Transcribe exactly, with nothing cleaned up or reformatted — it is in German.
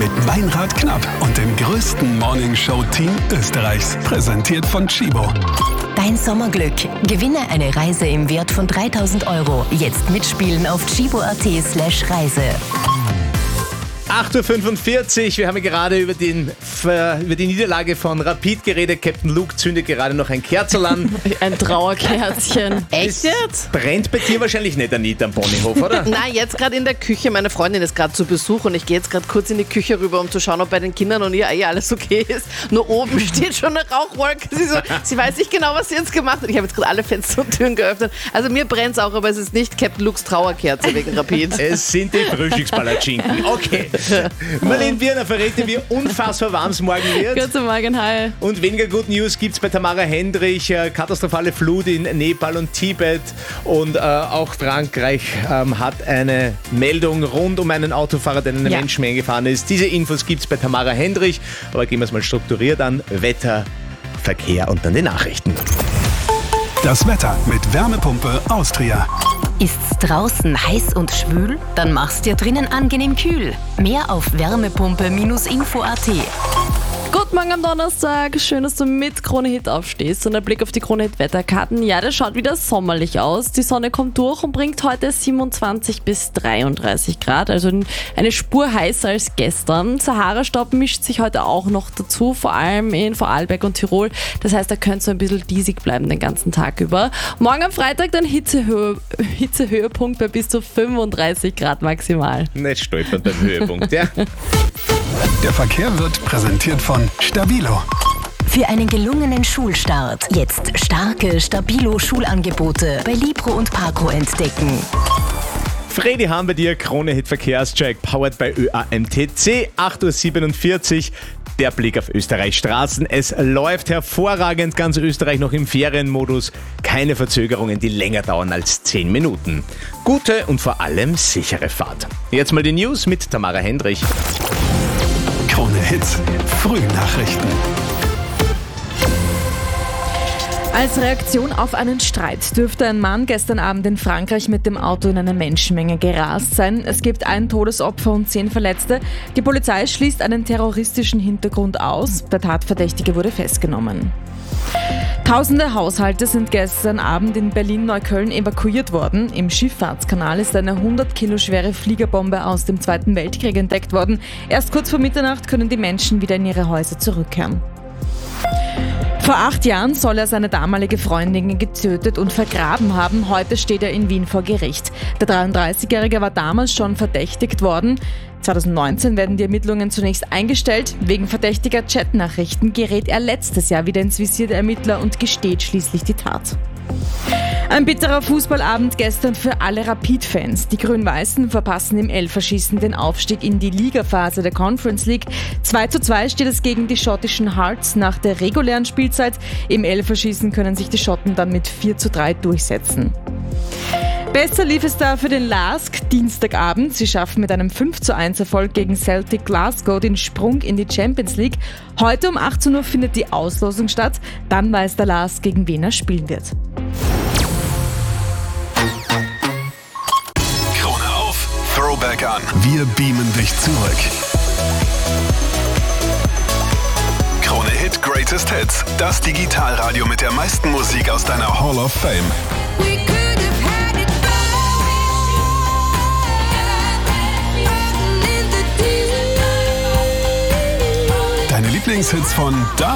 mit Meinrad Knapp und dem größten Morningshow-Team Österreichs. Präsentiert von Chibo. Dein Sommerglück. Gewinne eine Reise im Wert von dreitausend Euro. Jetzt mitspielen auf chibo.at slash Reise. acht Uhr fünfundvierzig, wir haben gerade über, den, über die Niederlage von Rapid geredet. Captain Luke zündet gerade noch ein Kerzerl an. Ein Trauerkerzchen. Echt jetzt? Brennt bei dir wahrscheinlich nicht, Anita, am Ponyhof, oder? Nein, jetzt gerade in der Küche. Meine Freundin ist gerade zu Besuch und ich gehe jetzt gerade kurz in die Küche rüber, um zu schauen, ob bei den Kindern und ihr eh alles okay ist. Nur oben steht schon eine Rauchwolke. Sie, so, sie weiß nicht genau, was sie jetzt gemacht hat. Ich habe jetzt gerade alle Fenster und Türen geöffnet. Also mir brennt es auch, aber es ist nicht Captain Lukes Trauerkerze wegen Rapid. Es sind die Frühstückspalatschinken. Okay. Marlene Wiener verrät dir, wie unfassbar warm es morgen wird. Guten Morgen, hi. Und weniger Good News gibt es bei Tamara Hendrich. Äh, katastrophale Flut in Nepal und Tibet. Und äh, auch Frankreich ähm, hat eine Meldung rund um einen Autofahrer, der in eine ja. Menschenmenge gefahren ist. Diese Infos gibt es bei Tamara Hendrich. Aber gehen wir es mal strukturiert an. Wetter, Verkehr und dann die Nachrichten. Das Wetter mit Wärmepumpe Austria. Ist's draußen heiß und schwül? Dann mach's dir drinnen angenehm kühl. Mehr auf wärmepumpe info punkt at. Guten Morgen am Donnerstag. Schön, dass du mit Krone Hit aufstehst. Und ein Blick auf die Krone Hit Wetterkarten. Ja, das schaut wieder sommerlich aus. Die Sonne kommt durch und bringt heute siebenundzwanzig bis dreiunddreißig Grad. Also eine Spur heißer als gestern. Sahara-Staub mischt sich heute auch noch dazu, vor allem in Vorarlberg und Tirol. Das heißt, da könnte es ein bisschen diesig bleiben den ganzen Tag über. Morgen am Freitag dann Hitzehö- Hitzehöhepunkt bei bis zu fünfunddreißig Grad maximal. Nicht stolpern beim Höhepunkt, ja. Der Verkehr wird präsentiert von Stabilo. Für einen gelungenen Schulstart jetzt starke Stabilo-Schulangebote bei Libro und Parco entdecken. Fredi haben wir dir, Krone Hit Verkehrscheck, powered bei Ö A M T C, acht Uhr siebenundvierzig. Der Blick auf Österreichs Straßen. Es läuft hervorragend, ganz Österreich noch im Ferienmodus. Keine Verzögerungen, die länger dauern als zehn Minuten. Gute und vor allem sichere Fahrt. Jetzt mal die News mit Tamara Hendrich. Krone Hits, Frühnachrichten. Als Reaktion auf einen Streit dürfte ein Mann gestern Abend in Frankreich mit dem Auto in eine Menschenmenge gerast sein. Es gibt ein Todesopfer und zehn Verletzte. Die Polizei schließt einen terroristischen Hintergrund aus. Der Tatverdächtige wurde festgenommen. Tausende Haushalte sind gestern Abend in Berlin-Neukölln evakuiert worden. Im Schifffahrtskanal ist eine hundert Kilo schwere Fliegerbombe aus dem Zweiten Weltkrieg entdeckt worden. Erst kurz vor Mitternacht können die Menschen wieder in ihre Häuser zurückkehren. Vor acht Jahren soll er seine damalige Freundin getötet und vergraben haben. Heute steht er in Wien vor Gericht. Der dreiunddreißigjährige war damals schon verdächtigt worden. zweitausendneunzehn werden die Ermittlungen zunächst eingestellt. Wegen verdächtiger Chatnachrichten gerät er letztes Jahr wieder ins Visier der Ermittler und gesteht schließlich die Tat. Ein bitterer Fußballabend gestern für alle Rapid-Fans. Die Grün-Weißen verpassen im Elferschießen den Aufstieg in die Ligaphase der Conference League. zwei zu zwei steht es gegen die schottischen Hearts nach der regulären Spielzeit. Im Elferschießen können sich die Schotten dann mit vier zu drei durchsetzen. Besser lief es da für den Lask Dienstagabend. Sie schaffen mit einem fünf zu eins Erfolg gegen Celtic Glasgow den Sprung in die Champions League. Heute um achtzehn Uhr findet die Auslosung statt. Dann weiß der Lask, gegen wen er spielen wird. Krone auf, Throwback an. Wir beamen dich zurück. Krone Hit Greatest Hits. Das Digitalradio mit der meisten Musik aus deiner Hall of Fame. Deine Lieblingshits von da